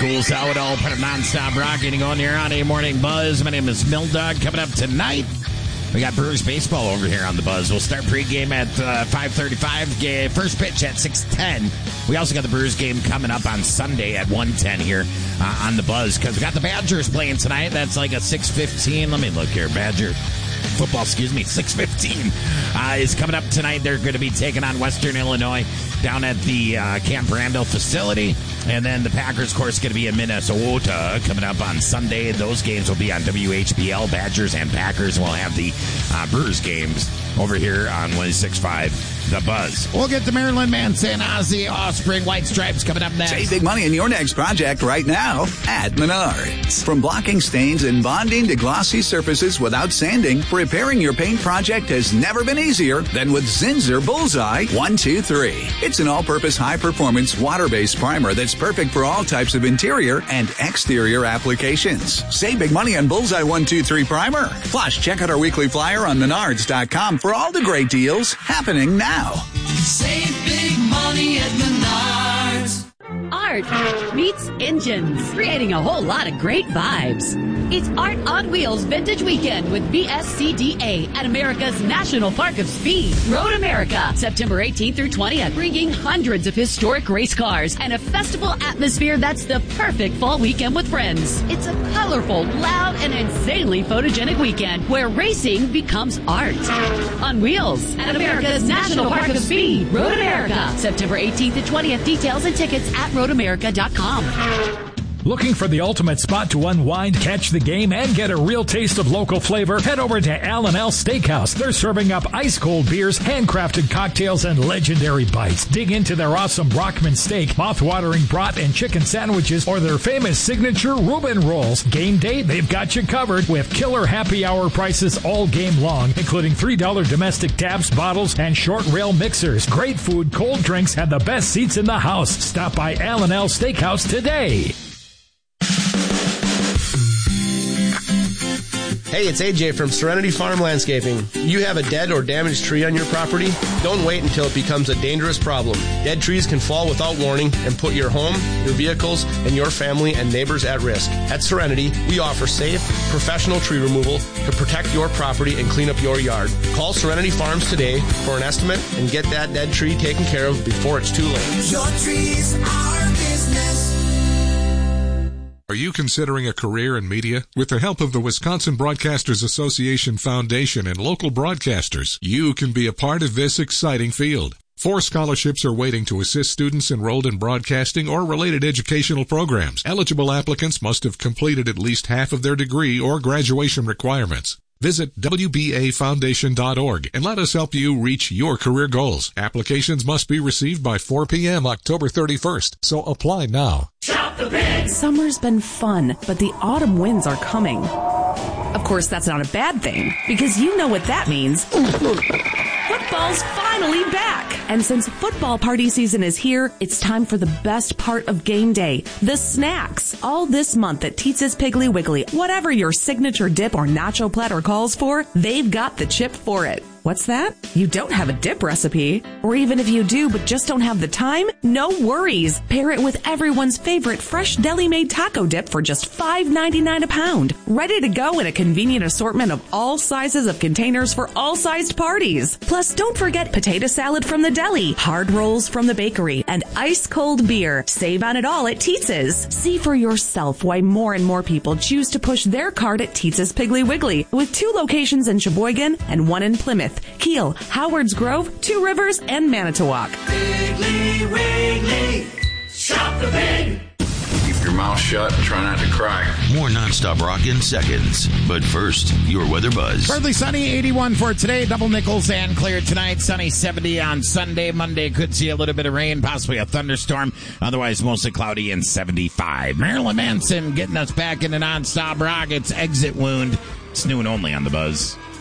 Cool Sourdough, part of Non-Stop Rock, getting on here on a morning buzz. My name is Mildog. Coming up tonight, we got Brewers baseball over here on the buzz. We'll start pregame at 5:35. First pitch at 6:10. We also got the Brewers game coming up on Sunday at 1:10 here on the buzz, because we got the Badgers playing tonight. That's like a 6:15. Let me look here. Badger football, 6:15 is coming up tonight. They're going to be taking on Western Illinois down at the Camp Randall facility. And then the Packers, of course, going to be in Minnesota coming up on Sunday. Those games will be on WHBL. Badgers and Packers will have the Brewers games over here on 106.5 The Buzz. We'll get to Marilyn Manson, Ozzy Offspring, White Stripes coming up next. Save big money in your next project right now at Menards. From blocking stains and bonding to glossy surfaces without sanding, preparing your paint project has never been easier than with Zinsser Bullseye 123. It's an all-purpose high-performance water-based primer that's perfect for all types of interior and exterior applications. Save big money on Bullseye 123 primer. Plus, check out our weekly flyer on Menards.com for all the great deals happening now. Save big money at Menards. Art meets engines, creating a whole lot of great vibes. It's Art on Wheels Vintage Weekend with BSCDA at America's National Park of Speed, Road America, September 18th through 20th, bringing hundreds of historic race cars and a festival atmosphere that's the perfect fall weekend with friends. It's a colorful, loud, and insanely photogenic weekend where racing becomes art. On Wheels at America's National Park of Speed, Road America, September 18th and 20th. Details and tickets at roadamerica.com. Looking for the ultimate spot to unwind, catch the game, and get a real taste of local flavor? Head over to L&L Steakhouse. They're serving up ice-cold beers, handcrafted cocktails, and legendary bites. Dig into their awesome Brockman steak, mouth-watering brat and chicken sandwiches, or their famous signature Reuben rolls. Game day, they've got you covered with killer happy hour prices all game long, including $3 domestic taps, bottles, and short rail mixers. Great food, cold drinks, and the best seats in the house. Stop by L&L Steakhouse today. Hey, it's AJ from Serenity Farm Landscaping. You have a dead or damaged tree on your property? Don't wait until it becomes a dangerous problem. Dead trees can fall without warning and put your home, your vehicles, and your family and neighbors at risk. At Serenity, we offer safe, professional tree removal to protect your property and clean up your yard. Call Serenity Farms today for an estimate and get that dead tree taken care of before it's too late. Your trees, our business. Are you considering a career in media? With the help of the Wisconsin Broadcasters Association Foundation and local broadcasters, you can be a part of this exciting field. 4 scholarships are waiting to assist students enrolled in broadcasting or related educational programs. Eligible applicants must have completed at least half of their degree or graduation requirements. Visit WBAFoundation.org and let us help you reach your career goals. Applications must be received by 4 p.m. October 31st, so apply now. Shop the Big. Summer's been fun, but the autumn winds are coming. Of course, that's not a bad thing, because you know what that means. Football's finally back! And since football party season is here, it's time for the best part of game day, the snacks. All this month at Teetz's Piggly Wiggly, whatever your signature dip or nacho platter calls for, they've got the chip for it. What's that? You don't have a dip recipe? Or even if you do but just don't have the time? No worries. Pair it with everyone's favorite fresh deli-made taco dip for just $5.99 a pound. Ready to go in a convenient assortment of all sizes of containers for all sized parties. Plus, don't forget potato salad from the deli, hard rolls from the bakery, and ice-cold beer. Save on it all at Teetz's. See for yourself why more and more people choose to push their cart at Teetz's Piggly Wiggly, with 2 locations in Sheboygan and 1 in Plymouth, Kiel, Howards Grove, 2 Rivers, and Manitowoc. Piggly Wiggly. Shop the Big. Keep your mouth shut and try not to cry. More nonstop rock in seconds. But first, your weather buzz. Partly sunny, 81 for today. Double nickels and clear tonight. Sunny, 70 on Sunday. Monday could see a little bit of rain, possibly a thunderstorm. Otherwise, mostly cloudy and 75. Marilyn Manson getting us back into nonstop rock. It's Exit Wound. It's new and only on The Buzz.